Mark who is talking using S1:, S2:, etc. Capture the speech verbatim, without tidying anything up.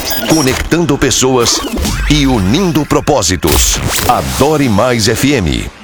S1: conectando pessoas e unindo propósitos. Adore Mais F M.